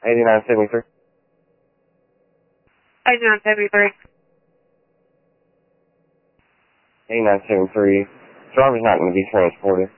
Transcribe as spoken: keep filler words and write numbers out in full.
eighty-nine seventy-three. eighty-nine seventy-three. eighty-nine seventy-three. Driver's not going to be transported.